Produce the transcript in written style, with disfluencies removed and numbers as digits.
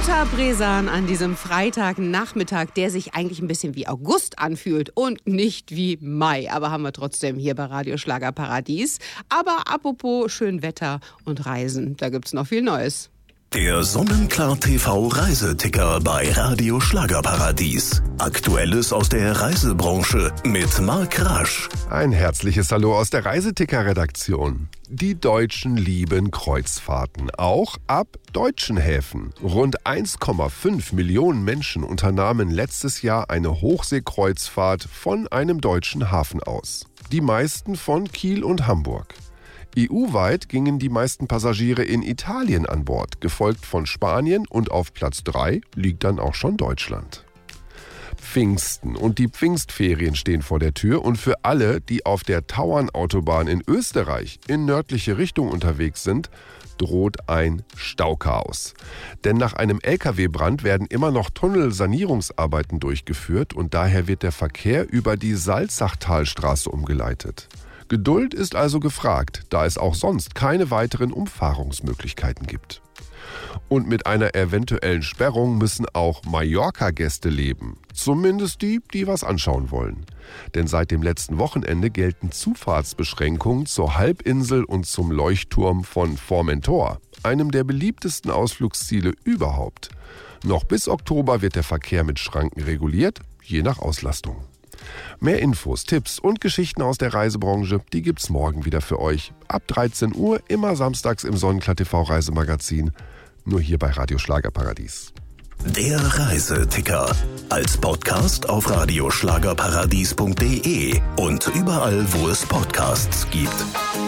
Uta Bresan an diesem Freitagnachmittag, der sich eigentlich ein bisschen wie August anfühlt und nicht wie Mai. Aber haben wir trotzdem hier bei Radio Schlagerparadies. Aber apropos schön Wetter und Reisen, da gibt's noch viel Neues. Der Sonnenklar TV Reiseticker bei Radio Schlagerparadies. Aktuelles aus der Reisebranche mit Marc Rasch. Ein herzliches Hallo aus der Reiseticker-Redaktion. Die Deutschen lieben Kreuzfahrten, auch ab deutschen Häfen. Rund 1,5 Millionen Menschen unternahmen letztes Jahr eine Hochseekreuzfahrt von einem deutschen Hafen aus. Die meisten von Kiel und Hamburg. EU-weit gingen die meisten Passagiere in Italien an Bord, gefolgt von Spanien, und auf Platz 3 liegt dann auch schon Deutschland. Pfingsten und die Pfingstferien stehen vor der Tür und für alle, die auf der Tauernautobahn in Österreich in nördliche Richtung unterwegs sind, droht ein Stauchaos. Denn nach einem LKW-Brand werden immer noch Tunnelsanierungsarbeiten durchgeführt und daher wird der Verkehr über die Salzachtalstraße umgeleitet. Geduld ist also gefragt, da es auch sonst keine weiteren Umfahrungsmöglichkeiten gibt. Und mit einer eventuellen Sperrung müssen auch Mallorca-Gäste leben. Zumindest die, die was anschauen wollen. Denn seit dem letzten Wochenende gelten Zufahrtsbeschränkungen zur Halbinsel und zum Leuchtturm von Formentor, einem der beliebtesten Ausflugsziele überhaupt. Noch bis Oktober wird der Verkehr mit Schranken reguliert, je nach Auslastung. Mehr Infos, Tipps und Geschichten aus der Reisebranche, die gibt's morgen wieder für euch. Ab 13 Uhr, immer samstags im Sonnenklar TV Reisemagazin. Nur hier bei Radio Schlagerparadies. Der Reiseticker. Als Podcast auf radioschlagerparadies.de und überall, wo es Podcasts gibt.